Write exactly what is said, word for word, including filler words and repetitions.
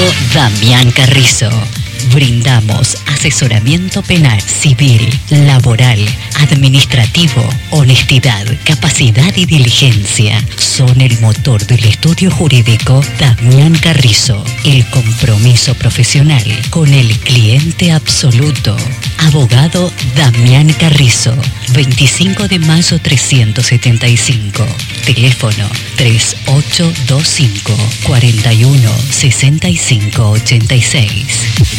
Damián Carrizo. Brindamos asesoramiento penal, civil, laboral, administrativo, honestidad, capacidad y diligencia. Son el motor del estudio jurídico Damián Carrizo. El compromiso profesional con el cliente absoluto. Abogado Damián Carrizo. veinticinco de mayo trescientos setenta y cinco. Teléfono tres ocho dos cinco, cuatro uno, seis cinco ocho seis.